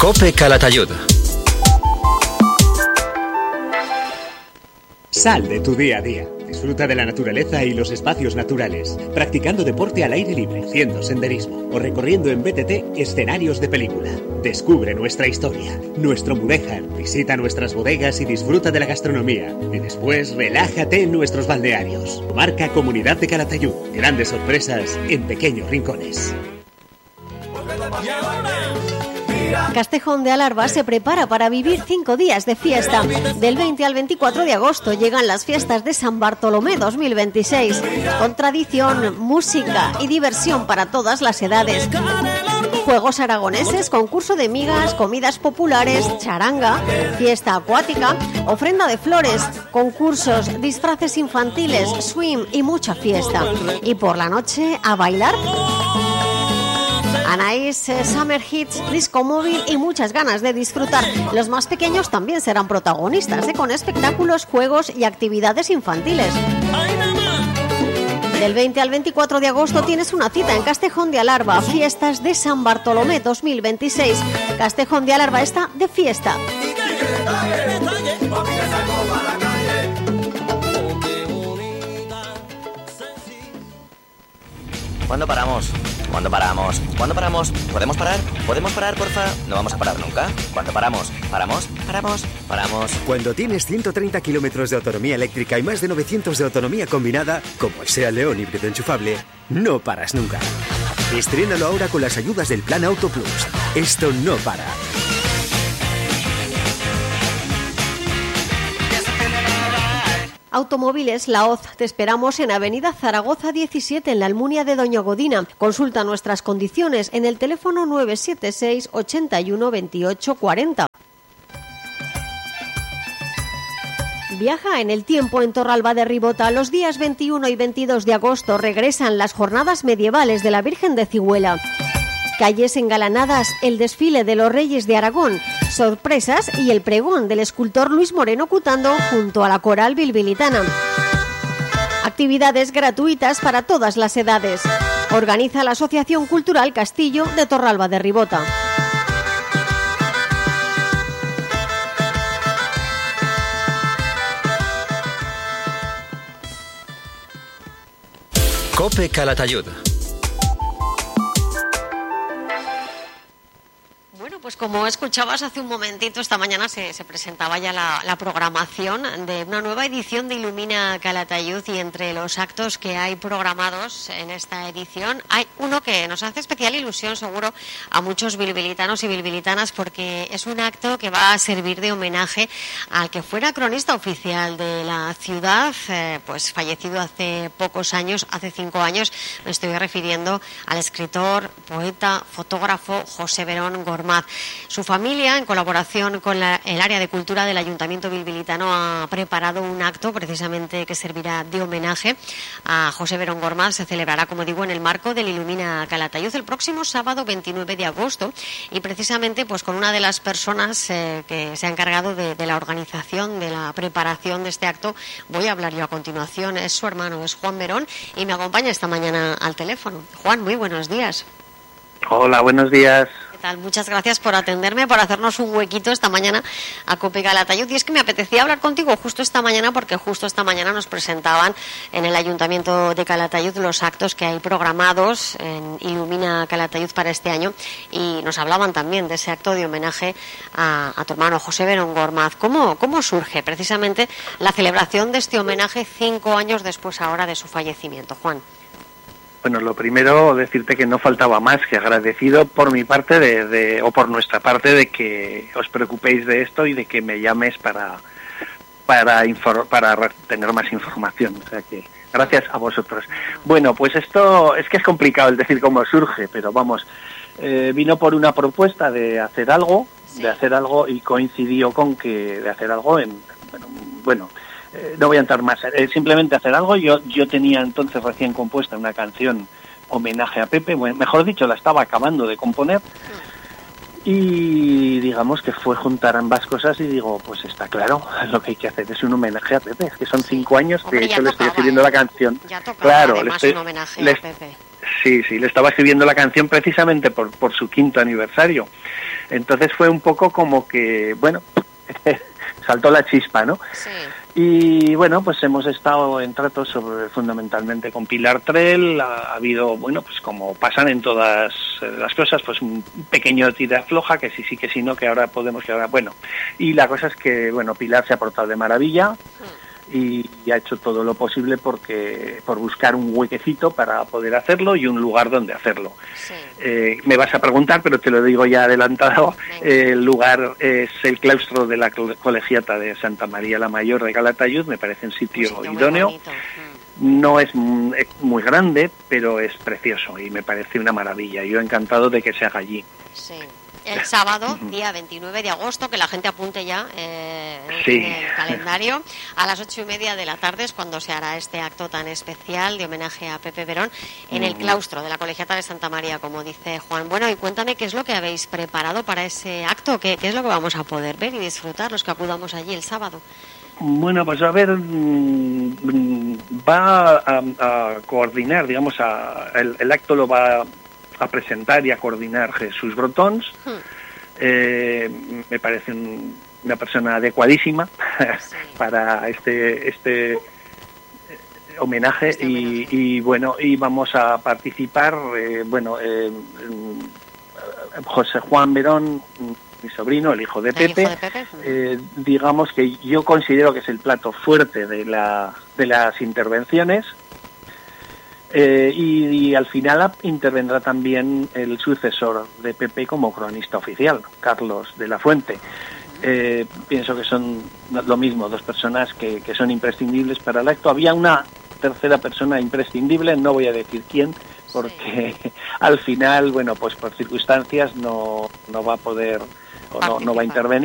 COPE Calatayud. Sal de tu día a día. Disfruta de la naturaleza y los espacios naturales, practicando deporte al aire libre, haciendo senderismo o recorriendo en BTT escenarios de película. Descubre nuestra historia, nuestro Mudéjar, visita nuestras bodegas y disfruta de la gastronomía. Y después relájate en nuestros balnearios. Marca Comunidad de Calatayud. Grandes sorpresas en pequeños rincones. Castejón de Alarba se prepara para vivir 5 días de fiesta. Del 20 al 24 de agosto llegan las fiestas de San Bartolomé 2026, con tradición, música y diversión para todas las edades. Juegos aragoneses, concurso de migas, comidas populares, charanga, fiesta acuática, ofrenda de flores, concursos, disfraces infantiles, swing y mucha fiesta. Y por la noche, a bailar. Anaís, Summer Hits, disco móvil y muchas ganas de disfrutar. Los más pequeños también serán protagonistas, con espectáculos, juegos y actividades infantiles. Del 20 al 24 de agosto tienes una cita en Castejón de Alarba, fiestas de San Bartolomé 2026. Castejón de Alarba está de fiesta. ¿Cuándo paramos? ¿Cuándo paramos? ¿Cuándo paramos? ¿Podemos parar? ¿Podemos parar, porfa? No vamos a parar nunca. ¿Cuándo paramos? ¿Paramos? ¿Paramos? ¿Paramos? Cuando tienes 130 kilómetros de autonomía eléctrica y más de 900 de autonomía combinada, como el SEAT León híbrido enchufable, no paras nunca. Estrénalo ahora con las ayudas del Plan Auto Plus. Esto no para. Automóviles La Hoz. Te esperamos en Avenida Zaragoza 17, en la Almunia de Doña Godina. Consulta nuestras condiciones en el teléfono 976 81 28 40. Viaja en el tiempo en Torralba de Ribota. Los días 21 y 22 de agosto regresan las jornadas medievales de la Virgen de Cigüela. Calles engalanadas, el desfile de los Reyes de Aragón, sorpresas y el pregón del escultor Luis Moreno Cutando junto a la coral bilbilitana. Actividades gratuitas para todas las edades. Organiza la Asociación Cultural Castillo de Torralba de Ribota. COPE Calatayud. Pues como escuchabas hace un momentito, esta mañana se presentaba ya la programación de una nueva edición de Ilumina Calatayud, y entre los actos que hay programados en esta edición hay uno que nos hace especial ilusión seguro a muchos bilbilitanos y bilbilitanas, porque es un acto que va a servir de homenaje al que fuera cronista oficial de la ciudad, pues fallecido hace pocos años, hace 5 años. Me estoy refiriendo al escritor, poeta, fotógrafo José Verón Gormaz. Su familia, en colaboración con el área de cultura del Ayuntamiento bilbilitano, ha preparado un acto precisamente que servirá de homenaje a José Verón Gormaz. Se celebrará, como digo, en el marco del Ilumina Calatayud el próximo sábado 29 de agosto, y precisamente pues con una de las personas que se ha encargado de la organización, de la preparación de este acto, voy a hablar yo a continuación. Es su hermano, es Juan Verón, y me acompaña esta mañana al teléfono. Juan, muy buenos días. Hola, buenos días. Muchas gracias por atenderme, por hacernos un huequito esta mañana a COPE Calatayud. Y es que me apetecía hablar contigo justo esta mañana, porque justo esta mañana nos presentaban en el Ayuntamiento de Calatayud los actos que hay programados en Ilumina Calatayud para este año, y nos hablaban también de ese acto de homenaje a tu hermano José Verón Gormaz. ¿Cómo surge precisamente la celebración de este homenaje 5 años después ahora de su fallecimiento, Juan? Bueno, lo primero, decirte que no faltaba más que agradecido por mi parte o por nuestra parte de que os preocupéis de esto y de que me llames para tener más información. O sea que gracias a vosotros. Bueno, pues esto es que es complicado el decir cómo surge, pero vamos, vino por una propuesta de hacer algo, y coincidió con que de hacer algo no voy a entrar más, simplemente hacer algo. Yo tenía entonces recién compuesta una canción homenaje a Pepe, mejor dicho, la estaba acabando de componer, y digamos que fue juntar ambas cosas y digo, pues está claro, lo que hay que hacer es un homenaje a Pepe, es que son 5 años, de hecho le estoy escribiendo la canción. Ya tocaba, claro, además, un homenaje a Pepe. Sí, le estaba escribiendo la canción precisamente por su 5º aniversario. Entonces fue un poco como que, bueno, saltó la chispa, ¿no? Sí. Y bueno, pues hemos estado en tratos sobre, fundamentalmente con Pilar Trell. Ha habido, bueno, pues como pasan en todas las cosas, pues un pequeño tira floja, que sí, que sí, no, que ahora podemos, que ahora, bueno. Y la cosa es que, bueno, Pilar se ha portado de maravilla y ha hecho todo lo posible por buscar un huequecito para poder hacerlo y un lugar donde hacerlo. Sí. Me vas a preguntar, pero te lo digo ya adelantado. El lugar es el claustro de la Colegiata de Santa María la Mayor de Calatayud. Me parece un sitio idóneo. No es muy grande, pero es precioso y me parece una maravilla. Yo encantado de que se haga allí. Sí. El sábado, día 29 de agosto, que la gente apunte ya Sí. en el calendario, a las 8:30 de la tarde es cuando se hará este acto tan especial de homenaje a Pepe Berón en el claustro de la Colegiata de Santa María, como dice Juan. Bueno, y cuéntame qué es lo que habéis preparado para ese acto, qué es lo que vamos a poder ver y disfrutar los que acudamos allí el sábado. Bueno, pues a ver, va a coordinar, digamos, el acto lo va a presentar y a coordinar Jesús Brotons. Me parece una persona adecuadísima para este homenaje y bueno, y vamos a participar, José Juan Berón, mi sobrino, el hijo de Pepe, digamos que yo considero que es el plato fuerte de las intervenciones. Y al final intervendrá también el sucesor de Pepe como cronista oficial, Carlos de la Fuente. Pienso que son lo mismo, dos personas que son imprescindibles para el acto. Había una tercera persona imprescindible, no voy a decir quién, porque al final, bueno, pues por circunstancias no va a poder o no va a intervenir.